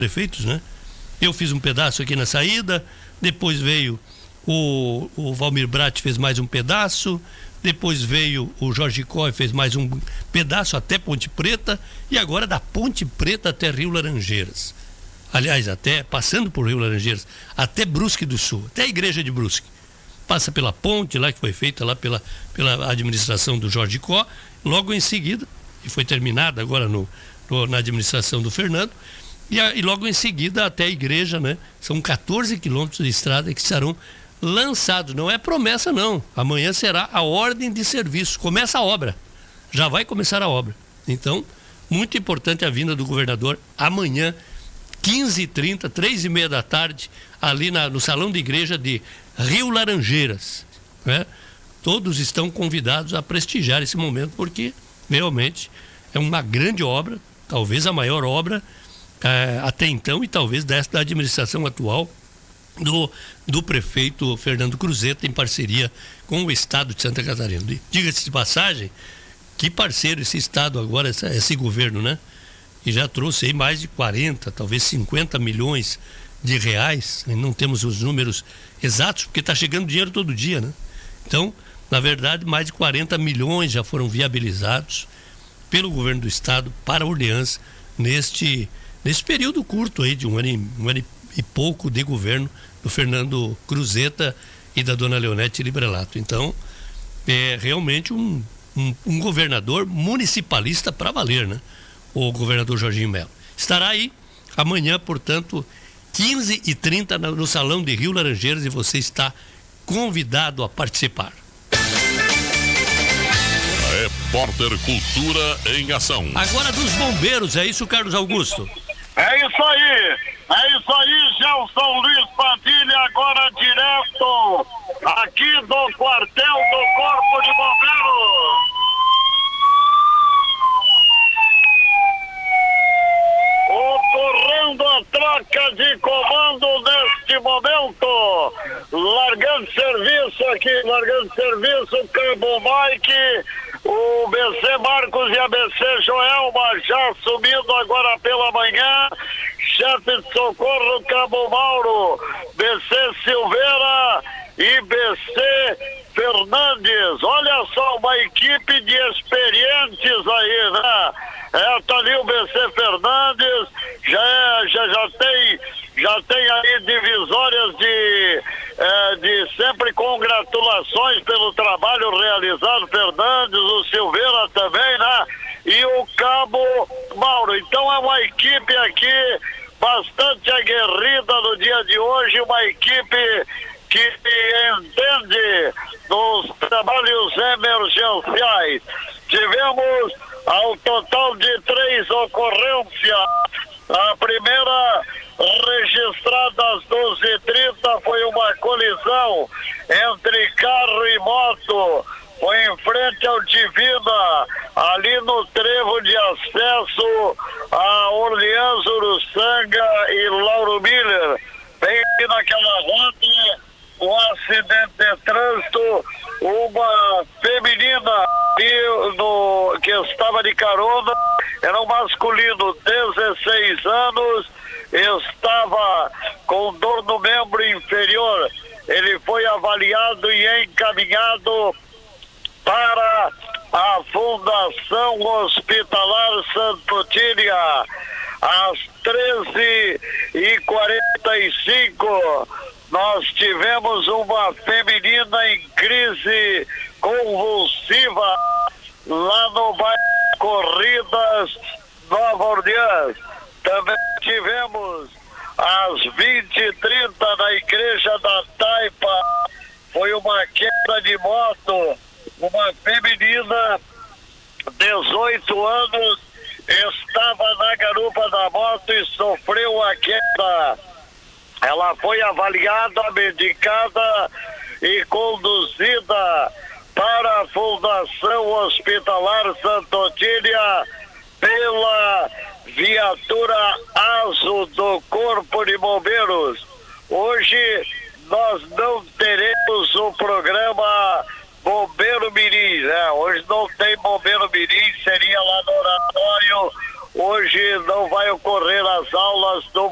prefeitos, né? Eu fiz um pedaço aqui na saída, depois veio o Valmir Brat, fez mais um pedaço, depois veio o Jorge Coy, fez mais um pedaço até Ponte Preta, e agora da Ponte Preta até Rio Laranjeiras. Aliás, até passando por Rio Laranjeiras, até Brusque do Sul, até a igreja de Brusque. Passa pela ponte lá que foi feita lá pela administração do Jorge Coy, logo em seguida, e foi terminada agora na administração do Fernando, e logo em seguida até a igreja, né? São 14 quilômetros de estrada que serão lançados. Não é promessa, não. Amanhã será a ordem de serviço. Começa a obra. Já vai começar a obra. Então, muito importante a vinda do governador amanhã, 15h30, 3h30 da tarde, ali no salão de igreja de Rio Laranjeiras, né? Todos estão convidados a prestigiar esse momento, porque realmente é uma grande obra, talvez a maior obra até então, e talvez da administração atual do prefeito Fernando Cruzeta, em parceria com o estado de Santa Catarina. Diga-se de passagem, que parceiro esse estado agora, esse governo, né? E já trouxe aí mais de 40, talvez 50 milhões de reais, não temos os números exatos, porque está chegando dinheiro todo dia, né? Então, na verdade, mais de 40 milhões já foram viabilizados pelo governo do estado para Orleans nesse período curto aí de um ano e pouco de governo do Fernando Cruzeta e da dona Leonete Librelato. Então, é realmente um governador municipalista para valer, né? O governador Jorginho Melo. Estará aí amanhã, portanto, 15h30 no Salão de Rio Laranjeiras, e você está convidado a participar. Repórter Cultura em Ação. Agora dos bombeiros, é isso, Carlos Augusto? É isso aí, Gelson Luiz Padilha, agora direto aqui do quartel do Corpo de Bombeiros. Ocorrendo a troca de comando neste momento, largando serviço, Cabo Mike, o BC Marcos e a BC Joelma já assumindo agora pela manhã, chefe de socorro Cabo Mauro, BC Silveira e BC Fernandes. Olha só, uma equipe de experientes aí, né? Tá ali o BC Fernandes, já tem aí divisórias de sempre congratulações pelo trabalho realizado, Fernandes, o Silveira também, né? E o Cabo Mauro. Então é uma equipe aqui bastante aguerrida no dia de hoje, uma equipe que entende dos trabalhos emergenciais. Tivemos ao total de 3 ocorrências. A primeira, registrada às 12h30, foi uma colisão entre carro e moto. Foi em frente ao Divina, ali no trevo de acesso a Orleans, Uruçanga e Lauro Miller. Bem aqui naquela rota, um acidente de trânsito, uma feminina que estava de carona, era um masculino, 16 anos, estava com dor no membro inferior. Ele foi avaliado e encaminhado para a Fundação Hospitalar Santa Otília. Às 13h45, nós tivemos uma feminina em crise convulsiva lá no bairro Corridas, Nova Orleans. Também tivemos às 20h30 na Igreja da Taipa, foi uma queda de moto, uma feminina, 18 anos, estava na garupa da moto e sofreu a queda. Ela foi avaliada, medicada e conduzida para a Fundação Hospitalar Santa Otília pela viatura Azul do Corpo de Bombeiros. Hoje nós não teremos o programa Bombeiro Mirim, né? Hoje não tem Bombeiro Mirim, seria lá no oratório. Hoje não vai ocorrer as aulas do